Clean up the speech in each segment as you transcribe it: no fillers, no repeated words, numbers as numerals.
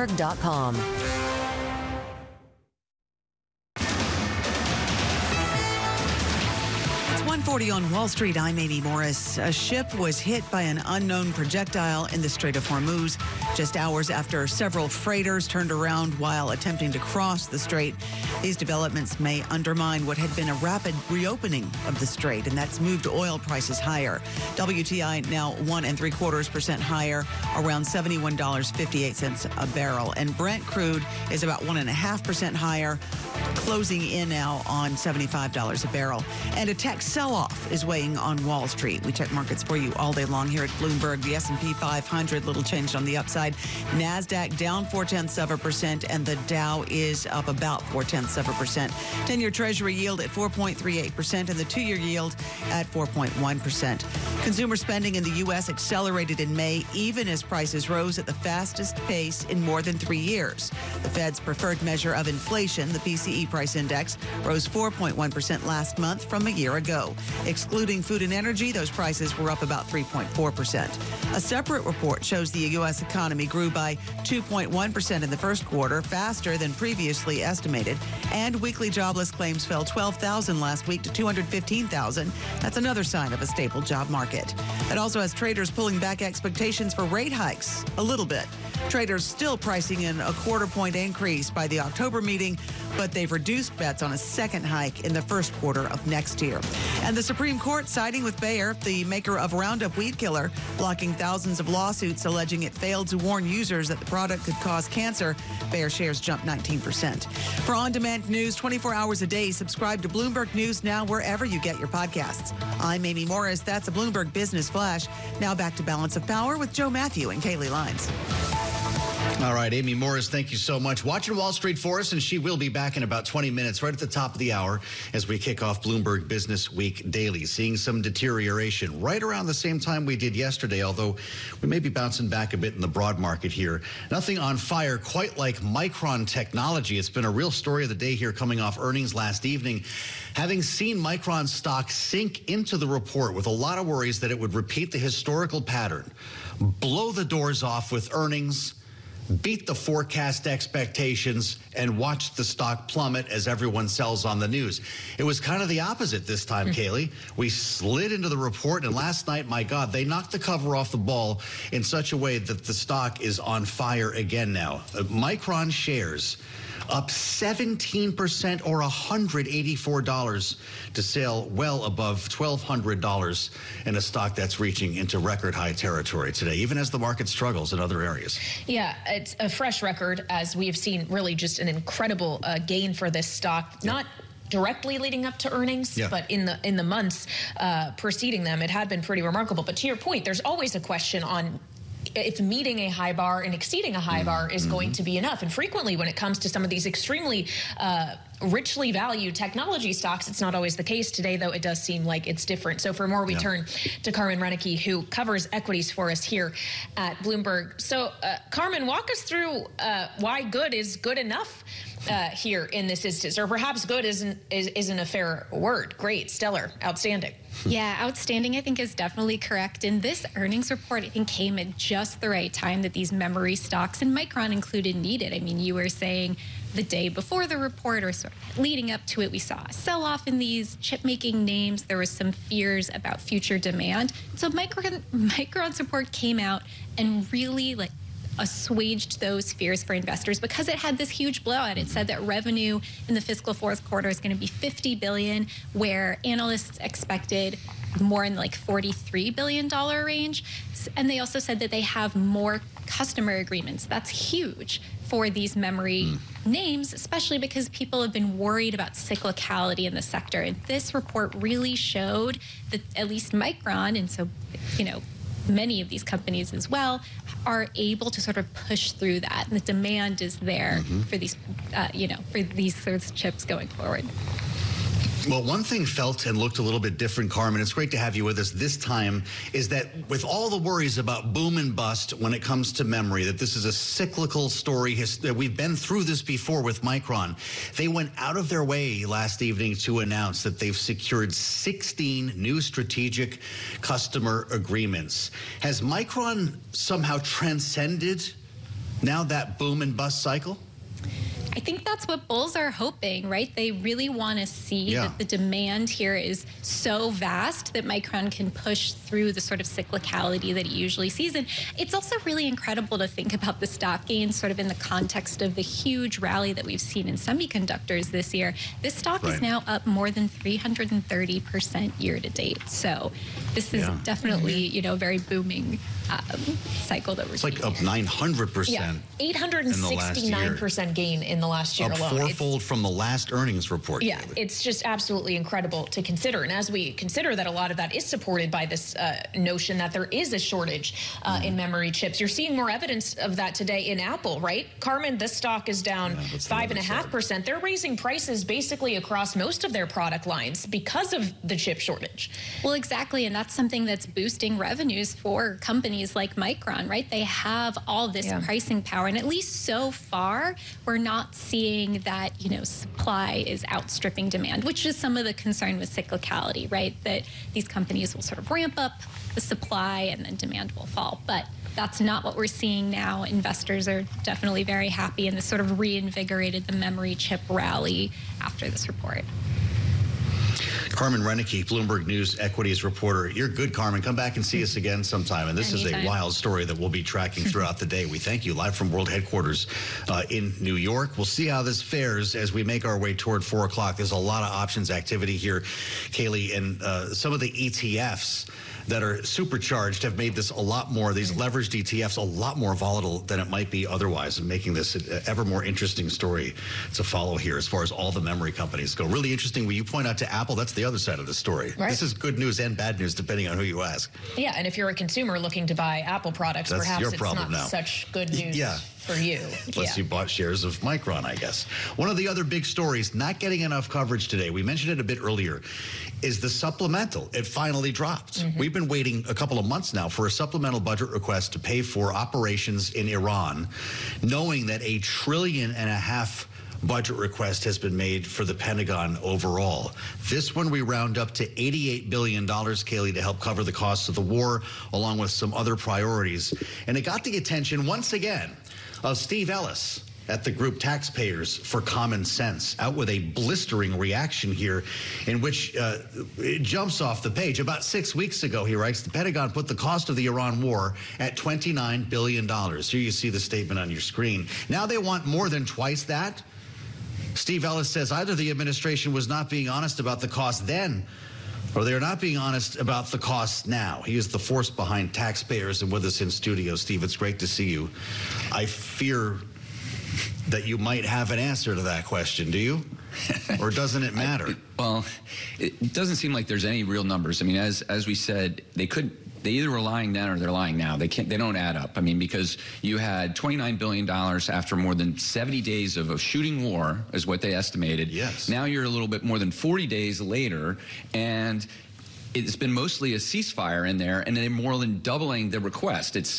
Bloomberg.com. 1:40 on Wall Street. I'm Amy Morris. A ship was hit by an unknown projectile in the Strait of Hormuz just hours after several freighters turned around while attempting to cross the strait. These developments may undermine what had been a rapid reopening of the strait, and that's moved oil prices higher. WTI now 1.75% higher, around $71.58 a barrel. And Brent crude is about 1.5% higher, closing in now on $75 a barrel. And a tech sell-off is weighing on Wall Street. We check markets for you all day long here at Bloomberg. The S&P 500, little changed on the upside. NASDAQ down 0.4%, and the Dow is up about 0.4%. 10-year Treasury yield at 4.38%, and the 2-year yield at 4.1%. Consumer spending in the U.S. accelerated in May, even as prices rose at the fastest pace in more than 3 years. The Fed's preferred measure of inflation, the PCE price index, rose 4.1% last month from a year ago. Excluding food and energy, those prices were up about 3.4%. A separate report shows the U.S. economy grew by 2.1% in the first quarter, faster than previously estimated. And weekly jobless claims fell 12,000 last week to 215,000. That's another sign of a stable job market. It also has traders pulling back expectations for rate hikes a little bit. Traders still pricing in a quarter-point increase by the October meeting, but they've reduced bets on a second hike in the first quarter of next year. And the Supreme Court siding with Bayer, the maker of Roundup weed killer, blocking thousands of lawsuits alleging it failed to warn users that the product could cause cancer. Bayer shares jumped 19%. For on-demand news 24 hours a day, subscribe to Bloomberg News now wherever you get your podcasts. I'm Amy Morris. That's a Bloomberg Business Flash. Now back to Balance of Power with Joe Matthew and Kaylee Lines. All right, Amy Morris, thank you so much. Watching Wall Street for us, and she will be back in about 20 minutes, right at the top of the hour, as we kick off Bloomberg Business Week Daily. Seeing some deterioration right around the same time we did yesterday, although we may be bouncing back a bit in the broad market here. Nothing on fire quite like Micron Technology. It's been a real story of the day here coming off earnings last evening. Having seen Micron stock sink into the report with a lot of worries that it would repeat the historical pattern, blow the doors off with earnings, beat the forecast expectations, and watch the stock plummet as everyone sells on the news. It was kind of the opposite this time, Kaylee. We slid into the report, and last night, my God, they knocked the cover off the ball in such a way that the stock is on fire again now. Micron shares up 17% or $184 to sell well above $1,200 in a stock that's reaching into record high territory today, even as the market struggles in other areas. Yeah, it's a fresh record, as we've seen really just an incredible gain for this stock. Not directly leading up to earnings, but in the months preceding them, it had been pretty remarkable. But to your point, there's always a question on if meeting a high bar and exceeding a high bar is going to be enough. And frequently when it comes to some of these extremely richly valued technology stocks, it's not always the case. Today, though, it does seem like it's different. So for more, we turn to Carmen Reinecke, who covers equities for us here at Bloomberg. So Carmen, walk us through why good is good enough here in this instance, or perhaps good isn't a fair word. Great, stellar, outstanding. Yeah, outstanding, I think, is definitely correct. And this earnings report, I think, came at just the right time that these memory stocks, and Micron included, needed. I mean, you were saying the day before the report, or sort of leading up to it, we saw a sell-off in these chip-making names. There was some fears about future demand. So Micron's report came out and really, assuaged those fears for investors because it had this huge blowout. It said that revenue in the fiscal fourth quarter is going to be $50 billion, where analysts expected more in $43 billion range. And they also said that they have more customer agreements. That's huge for these memory names, especially because people have been worried about cyclicality in the sector. And this report really showed that at least Micron, and so, many of these companies as well, are able to sort of push through that. And the demand is there for these, for these sorts of chips going forward. Well, one thing felt and looked a little bit different, Carmen, it's great to have you with us this time, is that with all the worries about boom and bust when it comes to memory, that this is a cyclical story, we've been through this before with Micron. They went out of their way last evening to announce that they've secured 16 new strategic customer agreements. Has Micron somehow transcended Now that boom and bust cycle? I think that's what bulls are hoping, right? They really want to see that the demand here is so vast that Micron can push through the sort of cyclicality that it usually sees. And it's also really incredible to think about the stock gains sort of in the context of the huge rally that we've seen in semiconductors this year. This stock is now up more than 330% year to date. So this is definitely, you know, a very booming cycle that we're seeing. It's like up 900%. Yeah, 869% gain in the last year alone. Up fourfold from the last earnings report. Yeah, it's just absolutely incredible to consider. And as we consider that a lot of that is supported by this notion that there is a shortage in memory chips, you're seeing more evidence of that today in Apple, right? Carmen, this stock is down 5.5%. They're raising prices basically across most of their product lines because of the chip shortage. Well, exactly. And that's something that's boosting revenues for companies like Micron, right? They have all this pricing power. And at least so far, we're not seeing that, you know, supply is outstripping demand, which is some of the concern with cyclicality, right? That these companies will sort of ramp up the supply and then demand will fall. But that's not what we're seeing now. Investors are definitely very happy, and this sort of reinvigorated the memory chip rally after this report. Carmen Reineke, Bloomberg News equities reporter. You're good, Carmen. Come back and see us again sometime. And this is a wild story that we'll be tracking throughout the day. We thank you. Live from World Headquarters in New York. We'll see how this fares as we make our way toward 4 o'clock. There's a lot of options activity here, Kaylee, and some of the ETFs that are supercharged have made this a lot more, these leveraged ETFs, a lot more volatile than it might be otherwise, and making this an ever more interesting story to follow here as far as all the memory companies go. Really interesting when you point out to Apple, that's the other side of the story. Right. This is good news and bad news depending on who you ask. Yeah, and if you're a consumer looking to buy Apple products, that's perhaps it's not such good news. For you. Unless you bought shares of Micron, I guess. One of the other big stories not getting enough coverage today, we mentioned it a bit earlier, is the supplemental. It finally dropped. We've been waiting a couple of months now for a supplemental budget request to pay for operations in Iran, knowing that $1.5 trillion budget request has been made for the Pentagon overall. This one we round up to $88 billion, Kaylee, to help cover the costs of the war, along with some other priorities. And it got the attention once again of Steve Ellis at the group Taxpayers for Common Sense, out with a blistering reaction here in which it jumps off the page. About 6 weeks ago, he writes, the Pentagon put the cost of the Iran war at $29 billion. Here you see the statement on your screen. Now they want more than twice that. Steve Ellis says either the administration was not being honest about the cost then, or they're not being honest about the costs now. He is the force behind Taxpayers and with us in studio. Steve, it's great to see you. I fear that you might have an answer to that question, do you? Or doesn't it matter? Well, it doesn't seem like there's any real numbers. I mean, as we said, they either were lying then or they're lying now. They don't add up. I mean, because you had $29 billion after more than 70 days of a shooting war, is what they estimated. Yes. Now you're a little bit more than 40 days later, and it's been mostly a ceasefire in there, and they're more than doubling the request. It's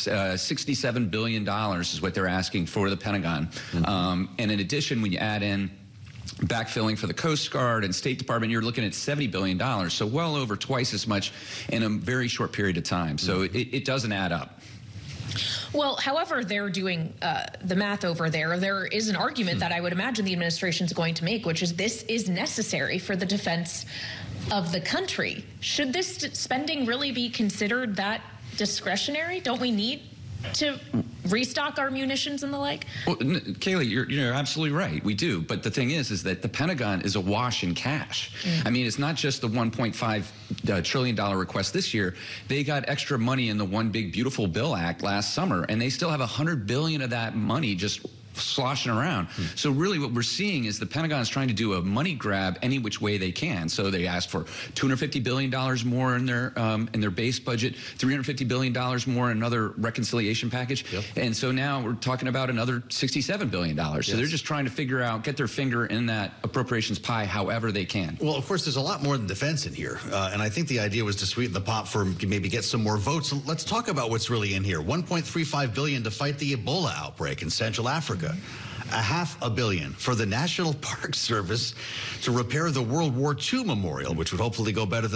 $67 billion is what they're asking for the Pentagon. And in addition, when you add in backfilling for the Coast Guard and State Department, you're looking at $70 billion, so well over twice as much in a very short period of time. So it doesn't add up. Well, however they're doing the math over there is an argument that I would imagine the administration is going to make, which is this is necessary for the defense of the country. Should this spending really be considered that discretionary? Don't we need to restock our munitions and the like? Well, Kaylee, you're absolutely right. We do. But the thing is that the Pentagon is awash in cash. I mean, it's not just the $1.5 trillion request this year. They got extra money in the One Big Beautiful Bill Act last summer, and they still have $100 billion of that money just sloshing around. So really what we're seeing is the Pentagon is trying to do a money grab any which way they can. So they asked for $250 billion more in their base budget, $350 billion more in another reconciliation package. And so now we're talking about another $67 billion. So they're just trying to figure out, get their finger in that appropriations pie however they can. Well, of course, there's a lot more than defense in here. And I think the idea was to sweeten the pot for maybe get some more votes. So let's talk about what's really in here. $1.35 billion to fight the Ebola outbreak in Central Africa. $500 million for the National Park Service to repair the World War II memorial, which would hopefully go better than